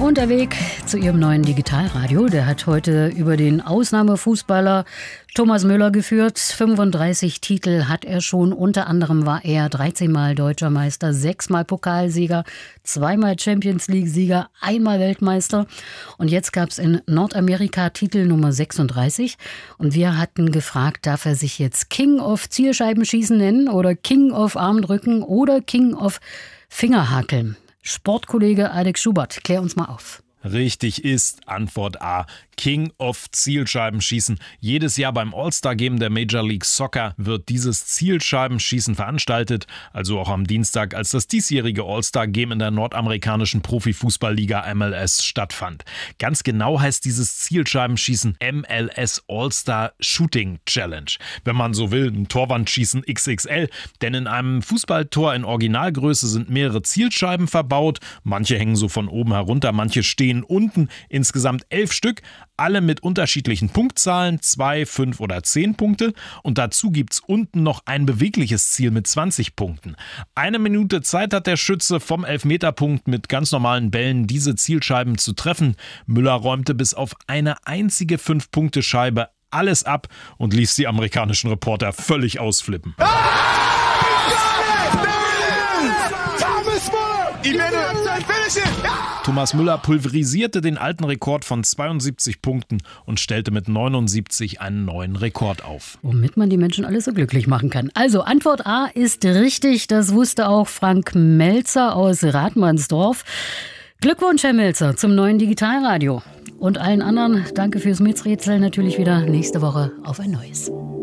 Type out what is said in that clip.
Und der Weg zu Ihrem neuen Digitalradio, der hat heute über den Ausnahmefußballer Thomas Müller geführt. 35 Titel hat er schon. Unter anderem war er 13-mal Deutscher Meister, 6-mal Pokalsieger, 2-mal Champions League-Sieger, 1-mal Weltmeister. Und jetzt gab es in Nordamerika Titel Nummer 36. Und wir hatten gefragt, darf er sich jetzt King of Zielscheibenschießen nennen oder King of Armdrücken oder King of Fingerhakeln? Sportkollege Alex Schubert, klär uns mal auf. Richtig ist Antwort A. King of Zielscheibenschießen. Jedes Jahr beim All-Star-Game der Major League Soccer wird dieses Zielscheibenschießen veranstaltet, also auch am Dienstag, als das diesjährige All-Star-Game in der nordamerikanischen Profifußballliga MLS stattfand. Ganz genau heißt dieses Zielscheibenschießen MLS All-Star Shooting Challenge. Wenn man so will, ein Torwandschießen XXL, denn in einem Fußballtor in Originalgröße sind mehrere Zielscheiben verbaut. Manche hängen so von oben herunter, manche stehen unten. Insgesamt 11 Stück. Alle mit unterschiedlichen Punktzahlen, 2, 5 oder 10 Punkte. Und dazu gibt's unten noch ein bewegliches Ziel mit 20 Punkten. 1 Minute Zeit hat der Schütze vom Elfmeterpunkt mit ganz normalen Bällen diese Zielscheiben zu treffen. Müller räumte bis auf eine einzige 5-Punkte-Scheibe alles ab und ließ die amerikanischen Reporter völlig ausflippen. Thomas Müller pulverisierte den alten Rekord von 72 Punkten und stellte mit 79 einen neuen Rekord auf. Womit man die Menschen alle so glücklich machen kann. Also Antwort A ist richtig, das wusste auch Frank Melzer aus Rathmannsdorf. Glückwunsch, Herr Melzer, zum neuen Digitalradio. Und allen anderen, danke fürs Miträtseln, natürlich wieder nächste Woche auf ein neues.